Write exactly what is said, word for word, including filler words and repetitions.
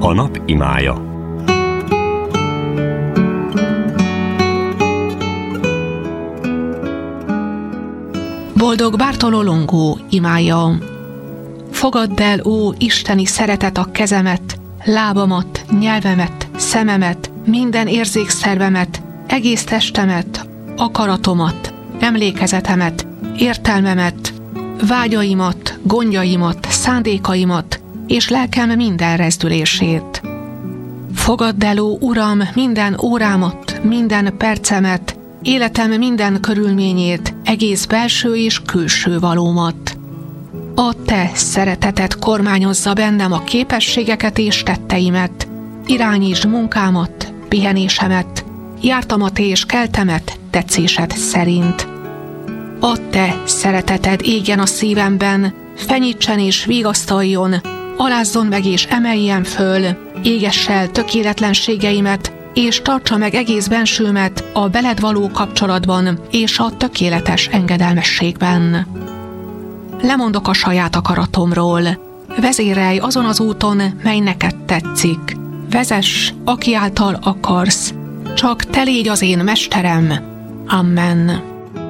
A nap imája. Boldog Bartolo Longo imája. Fogadd el, ó isteni szeretet, a kezemet, lábamat, nyelvemet, szememet, minden érzékszervemet, egész testemet, akaratomat, emlékezetemet, értelmemet, vágyaimat, gondjaimat, szándékaimat és lelkem minden rezdülését. Fogadd el, ó Uram, minden órámat, minden percemet, életem minden körülményét, egész belső és külső valómat. A te szereteted kormányozza bennem a képességeket és tetteimet, irányítsd munkámat, pihenésemet, jártamat és keltemet tetszésed szerint. A te szereteted égjen a szívemben, fenyítsen és vigasztaljon, alázzon meg és emeljen föl, égess el tökéletlenségeimet, és tartsa meg egész bensőmet a veled való kapcsolatban és a tökéletes engedelmességben. Lemondok a saját akaratomról. Vezérelj azon az úton, mely neked tetszik. Vezess, aki által akarsz. Csak te légy az én mesterem. Amen.